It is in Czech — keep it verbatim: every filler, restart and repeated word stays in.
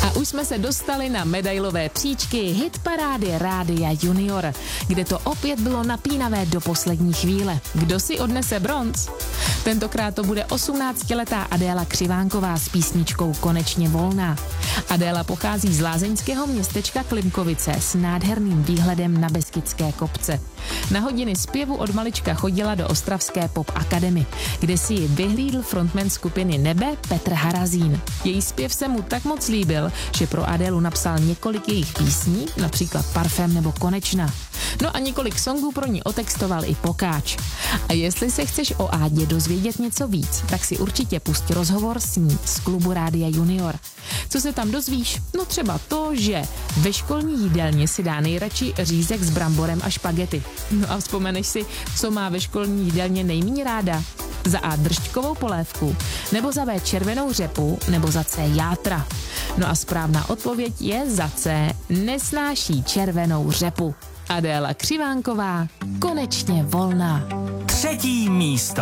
A už jsme se dostali na medailové příčky hitparády Rádia Junior, kde to opět bylo napínavé do poslední chvíle. Kdo si odnese bronz? Tentokrát to bude osmnáctiletá Adéla Křivánková s písničkou Konečně volná. Adéla pochází z lázeňského městečka Klimkovice s nádherným výhledem na Beskydské kopce. Na hodiny zpěvu od malička chodila do Ostravské pop akademy, kde si ji vyhlídl frontman skupiny Nebe Petr Harazín. Její zpěv se mu tak moc líbil, že pro Adélu napsal několik jejich písní, například Parfém nebo Konečná. No a několik songů pro ní otextoval i Pokáč. A jestli se chceš o Ádě dozvědět něco víc, tak si určitě pust rozhovor s ní z klubu Rádia Junior. Co se tam dozvíš? No třeba to, že ve školní jídelně si dá nejradši řízek s bramborem a špagety. No a vzpomeneš si, co má ve školní jídelně nejméně ráda? Za A držďkovou polévku, nebo za B červenou řepu, nebo za C játra. No a správná odpověď je za C nesnáší červenou řepu. Adéla Křivánková, Konečně volná. Třetí místo.